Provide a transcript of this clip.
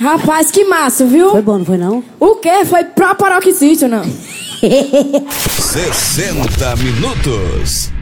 Rapaz, que massa, viu? Foi bom, não foi não? O quê? Foi pro paroxítono, não? 60 minutos.